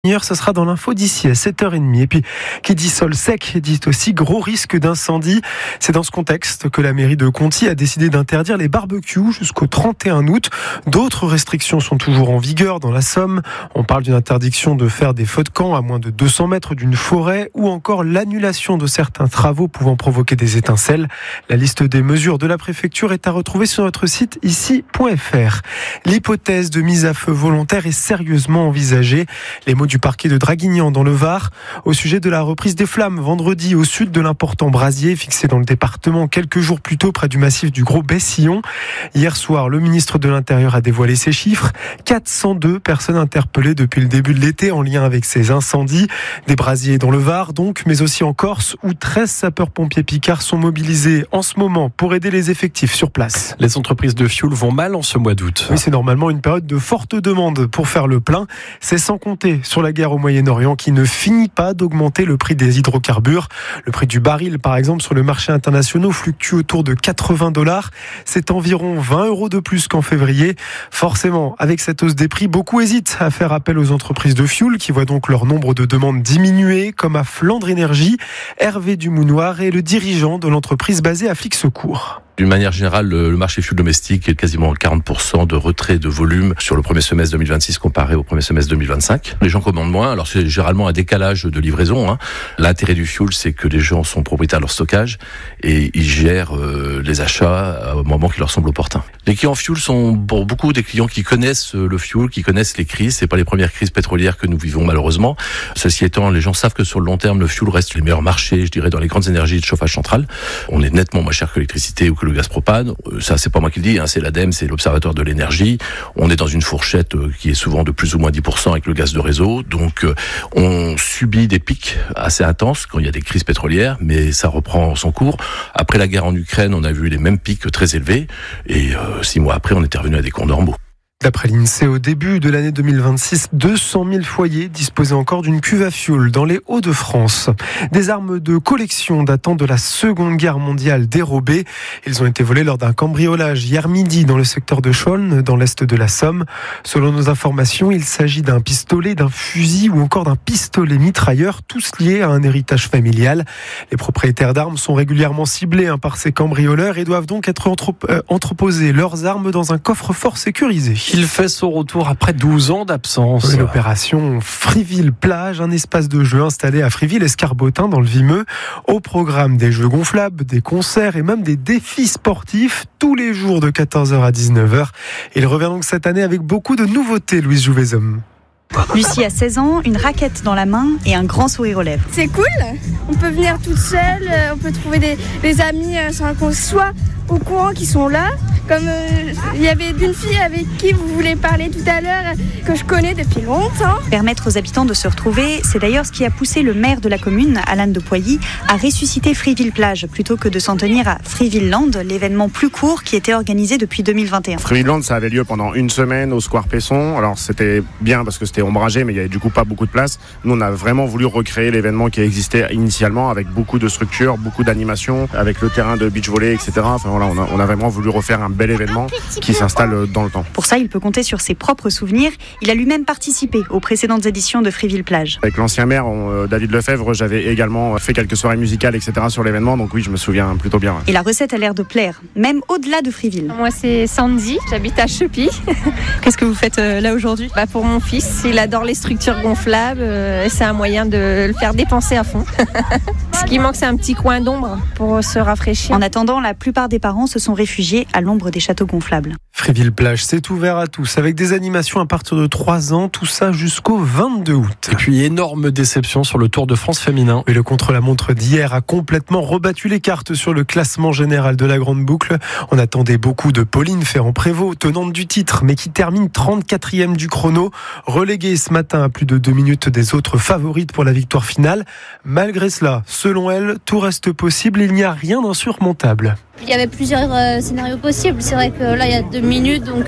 Ce sera dans l'info d'ici à 7h30. Et puis, qui dit sol sec, dit aussi gros risque d'incendie. C'est dans ce contexte que la mairie de Conty a décidé d'interdire les barbecues jusqu'au 31 août. D'autres restrictions sont toujours en vigueur dans la Somme. On parle d'une interdiction de faire des feux de camp à moins de 200 mètres d'une forêt ou encore l'annulation de certains travaux pouvant provoquer des étincelles. La liste des mesures de la préfecture est à retrouver sur notre site ici.fr. L'hypothèse de mise à feu volontaire est sérieusement envisagée. Les mots du parquet de Draguignan dans le Var au sujet de la reprise des flammes vendredi au sud de l'important brasier fixé dans le département quelques jours plus tôt près du massif du Gros Bessillon. Hier soir, le ministre de l'Intérieur a dévoilé ces chiffres. 402 personnes interpellées depuis le début de l'été en lien avec ces incendies. Des brasiers dans le Var donc, mais aussi en Corse où 13 sapeurs-pompiers picards sont mobilisés en ce moment pour aider les effectifs sur place. Les entreprises de fioul vont mal en ce mois d'août. Oui, c'est normalement une période de forte demande pour faire le plein. C'est sans compter sur la guerre au Moyen-Orient qui ne finit pas d'augmenter le prix des hydrocarbures. Le prix du baril, par exemple, sur le marché international fluctue autour de $80. C'est environ 20 € de plus qu'en février. Forcément, avec cette hausse des prix, beaucoup hésitent à faire appel aux entreprises de fioul qui voient donc leur nombre de demandes diminuer, comme à Flandre Énergie. Hervé Dumounoir est le dirigeant de l'entreprise basée à Fixecourt. D'une manière générale, le marché fioul domestique est quasiment 40% de retrait de volume sur le premier semestre 2026 comparé au premier semestre 2025. Les gens commandent moins, alors c'est généralement un décalage de livraison. L'intérêt du fioul, c'est que les gens sont propriétaires de leur stockage et ils gèrent les achats au moment qui leur semble opportun. Les clients fioul sont pour beaucoup des clients qui connaissent le fioul, qui connaissent les crises. C'est pas les premières crises pétrolières que nous vivons malheureusement. Ceci étant, les gens savent que sur le long terme, le fioul reste les meilleurs marchés, je dirais, dans les grandes énergies de chauffage central. On est nettement moins cher que l'électricité ou que le gaz propane. Ça, c'est pas moi qui le dis, c'est l'ADEME, c'est l'Observatoire de l'énergie. On est dans une fourchette qui est souvent de plus ou moins 10% avec le gaz de réseau. Donc, on subit des pics assez intenses quand il y a des crises pétrolières, mais ça reprend son cours. Après la guerre en Ukraine, on a vu les mêmes pics très élevés. Et 6 mois après, on était revenu à des comptes normaux. D'après l'INSEE, au début de l'année 2026, 200 000 foyers disposaient encore d'une cuve à fioul dans les Hauts-de-France. Des armes de collection datant de la Seconde Guerre mondiale dérobées. Ils ont été volés lors d'un cambriolage hier midi dans le secteur de Chaulnes, dans l'est de la Somme. Selon nos informations, il s'agit d'un pistolet, d'un fusil ou encore d'un pistolet mitrailleur, tous liés à un héritage familial. Les propriétaires d'armes sont régulièrement ciblés par ces cambrioleurs et doivent donc être entreposer leurs armes dans un coffre-fort sécurisé. Il fait son retour après 12 ans d'absence. Oui, l'opération Friville-Plage, un espace de jeu installé à Friville-Escarbotin dans le Vimeux. Au programme des jeux gonflables, des concerts et même des défis sportifs tous les jours de 14h à 19h. Il revient donc cette année avec beaucoup de nouveautés, Louise Jouvezhomme. Lucie a 16 ans, une raquette dans la main et un grand sourire aux lèvres. C'est cool, on peut venir toute seule, on peut trouver des amis sans qu'on soit au courant qui sont là. Comme il y avait une fille avec qui vous voulez parler tout à l'heure, que je connais depuis longtemps. Permettre aux habitants de se retrouver, c'est d'ailleurs ce qui a poussé le maire de la commune, Alain de Poilly, à ressusciter Friville-Plage plutôt que de s'en tenir à Friville-Land, l'événement plus court qui était organisé depuis 2021. Friville-Land, ça avait lieu pendant une semaine au Square Pesson. Alors c'était bien parce que c'était ombragé, mais il y avait du coup pas beaucoup de place. Nous, on a vraiment voulu recréer l'événement qui existait initialement avec beaucoup de structures, beaucoup d'animations, avec le terrain de beach volley, etc. Enfin voilà, on a vraiment voulu refaire un bel événement qui s'installe dans le temps. Pour ça, il peut compter sur ses propres souvenirs. Il a lui-même participé aux précédentes éditions de Friville-Plage. Avec l'ancien maire, David Lefebvre, j'avais également fait quelques soirées musicales, etc. sur l'événement, donc oui, je me souviens plutôt bien. Et la recette a l'air de plaire, même au-delà de Friville. Moi, c'est Sandy, j'habite à Chepy. Qu'est-ce que vous faites là aujourd'hui ? Pour mon fils, il adore les structures gonflables, et c'est un moyen de le faire dépenser à fond. Ce qui manque, c'est un petit coin d'ombre pour se rafraîchir. En attendant, la plupart des parents se sont réfugiés à l'ombre des châteaux gonflables. Friville-Plage, c'est ouvert à tous, avec des animations à partir de 3 ans, tout ça jusqu'au 22 août. Et puis, énorme déception sur le Tour de France féminin. Et le contre-la-montre d'hier a complètement rebattu les cartes sur le classement général de la Grande Boucle. On attendait beaucoup de Pauline Ferrand-Prévot, tenante du titre, mais qui termine 34e du chrono, reléguée ce matin à plus de 2 minutes des autres favorites pour la victoire finale. Malgré cela, selon elle, tout reste possible, il n'y a rien d'insurmontable. Il y avait plusieurs scénarios possibles. C'est vrai que là, il y a 2 minutes, donc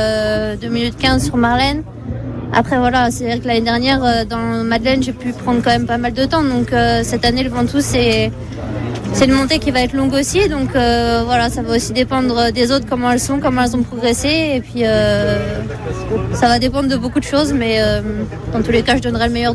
2 minutes 15 sur Marlène. Après, voilà, c'est vrai que l'année dernière, dans Madeleine, j'ai pu prendre quand même pas mal de temps. Donc cette année, le Ventoux, c'est C'est une montée qui va être longue aussi, donc voilà, ça va aussi dépendre des autres, comment elles ont progressé, et puis ça va dépendre de beaucoup de choses, mais dans tous les cas, je donnerai le meilleur